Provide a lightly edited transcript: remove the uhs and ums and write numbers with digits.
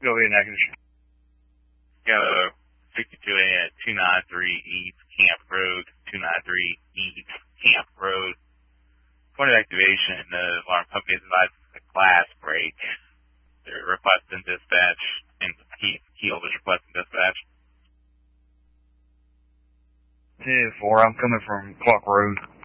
Go ahead, Natchez. Got a 62A at 293 East Camp Road, 293 East Camp Road. Point of activation, the alarm company is advised a class break. They're requesting dispatch, and Keel is requesting dispatch. 10-4, I'm coming from Clock Road.